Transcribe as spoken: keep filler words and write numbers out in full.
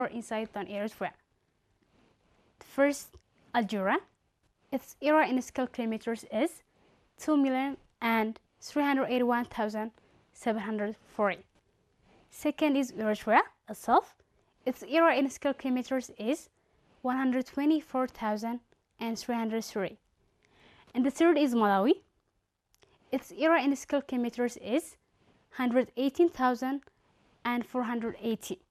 inside on Eritrea. First, Algeria. Its area in square kilometers is two million and three hundred eighty-one thousand seven hundred forty. Second is Eritrea itself. Its area in square kilometers is one hundred twenty-four thousand three hundred three. And the third is Malawi. Its area in square kilometers is one hundred eighteen thousand four hundred eighty.